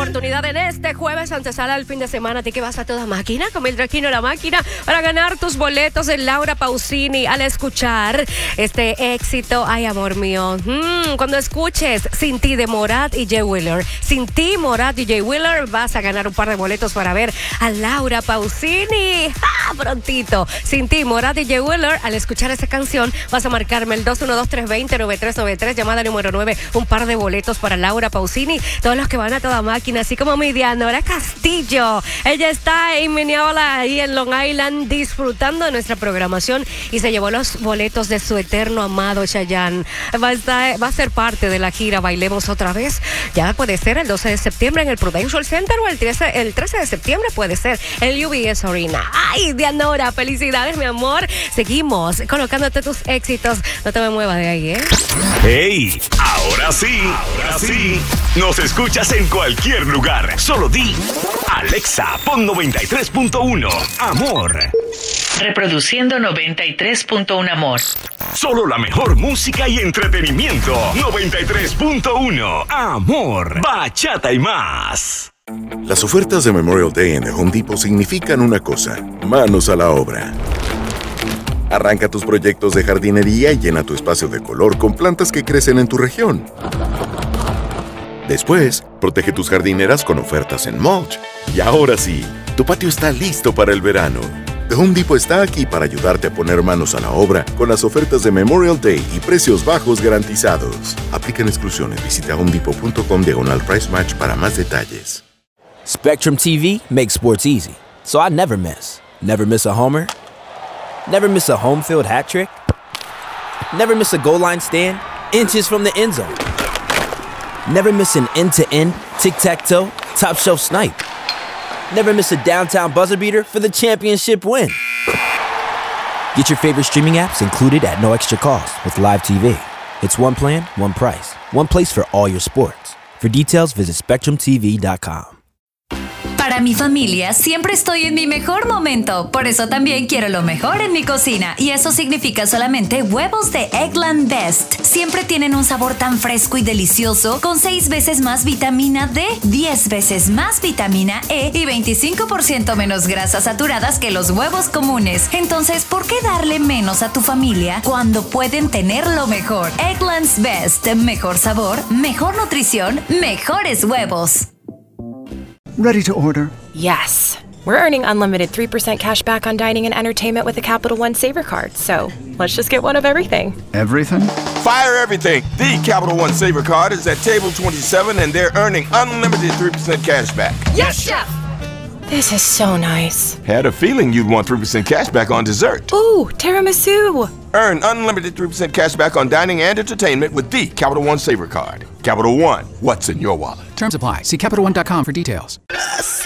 oportunidad en este jueves antesala al fin de semana. A ti que vas a toda máquina con Mildred Aquino, la máquina, para ganar tus boletos de Laura Pausini al escuchar este éxito. Ay, amor mío. Cuando escuches Sin Ti de Morat y Jay Wheeler. Sin Ti, Morat y Jay Wheeler, vas a ganar un par de boletos para ver a Laura Pausini. Prontito. Sin Ti, Morat y Jay Wheeler. Al escuchar esa canción, vas a marcarme el 212-320-9393, llamada número 9. Un par de boletos para Laura Pausini. Todos los que van a toda máquina, así como mi Dianora Castillo. Ella está en Minneola, ahí en Long Island, disfrutando de nuestra programación y se llevó los boletos de su eterno amado Chayanne. Va a ser parte de la gira Bailemos Otra Vez. Ya puede ser el 12 de septiembre en el Prudential Center o el 13 de septiembre puede ser el UBS Arena. Ay, Dianora, felicidades, mi amor. Seguimos colocándote tus éxitos. No te me muevas de ahí, ¿eh? ¡Hey! Ahora sí. Nos escuchas en cualquier lugar. Solo di Alexa, pon 93.1 Amor. Reproduciendo 93.1 Amor. Solo la mejor música y entretenimiento. 93.1 Amor. Bachata y más. Las ofertas de Memorial Day en The Home Depot significan una cosa: manos a la obra. Arranca tus proyectos de jardinería y llena tu espacio de color con plantas que crecen en tu región. Después, protege tus jardineras con ofertas en mulch. Y ahora sí, tu patio está listo para el verano. The Home Depot está aquí para ayudarte a poner manos a la obra con las ofertas de Memorial Day y precios bajos garantizados. Aplican exclusiones. Visita homedepot.com/price match para más detalles. Spectrum TV makes sports easy, so I never miss. Never miss a homer. Never miss a home field hat trick. Never miss a goal line stand inches from the end zone. Never miss an end-to-end, tic-tac-toe, top-shelf snipe. Never miss a downtown buzzer beater for the championship win. Get your favorite streaming apps included at no extra cost with Live TV. It's one plan, one price, one place for all your sports. For details, visit SpectrumTV.com. Para mi familia siempre estoy en mi mejor momento, por eso también quiero lo mejor en mi cocina, y eso significa solamente huevos de Eggland Best. Siempre tienen un sabor tan fresco y delicioso, con 6 veces más vitamina D, 10 veces más vitamina E y 25% menos grasas saturadas que los huevos comunes. Entonces, ¿por qué darle menos a tu familia cuando pueden tener lo mejor? Eggland's Best, mejor sabor, mejor nutrición, mejores huevos. Ready to order? Yes. We're earning unlimited 3% cash back on dining and entertainment with the Capital One Saver Card, so let's just get one of everything. Everything? Fire everything! The Capital One Saver Card is at table 27 and they're earning unlimited 3% cash back. Yes, Chef! This is so nice. Had a feeling you'd want 3% cash back on dessert. Ooh, tiramisu! Earn unlimited 3% cash back on dining and entertainment with the Capital One Saver Card. Capital One, what's in your wallet? Terms apply. See CapitalOne.com for details.